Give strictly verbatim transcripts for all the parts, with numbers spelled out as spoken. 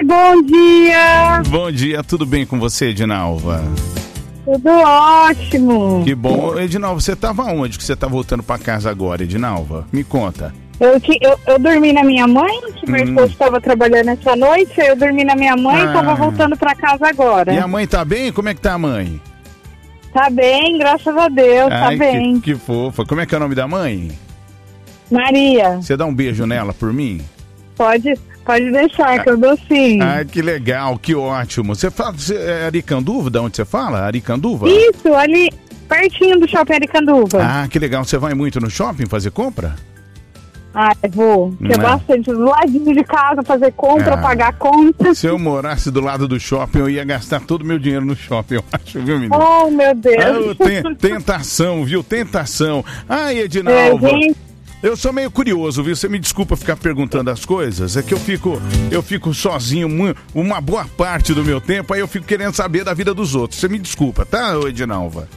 bom dia. Bom dia, tudo bem com você, Edinalva? Tudo ótimo. Que bom. Edinalva, você estava onde que você está voltando para casa agora, Edinalva? Me conta. Eu, eu, eu dormi na minha mãe, que meu hum. esposo estava trabalhando essa noite, eu dormi na minha mãe ah. e estava voltando para casa agora. E a mãe tá bem? Como é que tá a mãe? Tá bem, graças a Deus, Ai, tá bem. Que, que fofa. Como é que é o nome da mãe? Maria. Você dá um beijo nela por mim? Pode, pode deixar, que eu dou sim. Ai, que legal, que ótimo. Você fala, você, é Aricanduva, de onde você fala? Aricanduva? Isso, ali pertinho do shopping Aricanduva. Ah, que legal. Você vai muito no shopping fazer compra? Ah, vou. Que é bastante. Do ladinho de casa, fazer compra, ah, pagar conta. Se eu morasse do lado do shopping, eu ia gastar todo o meu dinheiro no shopping, eu acho, viu, menina? Oh, meu Deus. Ah, tem, tentação, viu? Tentação. Ai, Edinalva. É, eu sou meio curioso, viu? Você me desculpa ficar perguntando as coisas. É que eu fico, eu fico sozinho uma boa parte do meu tempo, aí eu fico querendo saber da vida dos outros. Você me desculpa, tá, Edinalva?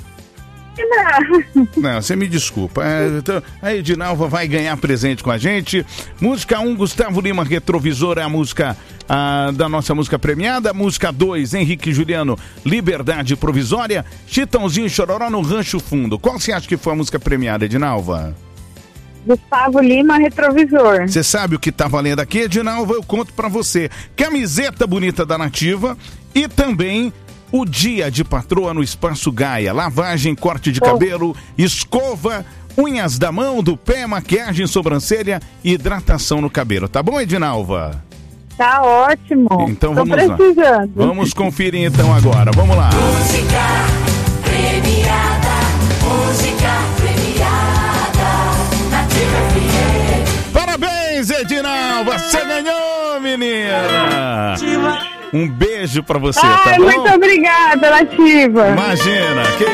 Não. Não, você me desculpa. É, então, a Edinalva vai ganhar presente com a gente. Música um, Gustavo Lima, Retrovisor, é a música a, da nossa música premiada. Música dois, Henrique e Juliano, Liberdade Provisória. Chitãozinho e Chororó no Rancho Fundo. Qual você acha que foi a música premiada, Edinalva? Gustavo Lima, Retrovisor. Você sabe o que tá valendo aqui, Edinalva? Eu conto pra você. Camiseta bonita da Nativa e também o Dia de Patroa no Espaço Gaia. Lavagem, corte de cabelo, escova, unhas da mão, do pé, maquiagem, sobrancelha e hidratação no cabelo. Tá bom, Edinalva? Tá ótimo. Então Tô vamos precisando. lá. Vamos conferir então agora. Vamos lá. Música premiada. Música premiada. Nativa F M. Parabéns, Edinalva. Você ganhou, menina. Um beijo pra você, Ai, tá bom? Muito obrigada, Nativa. Imagina, que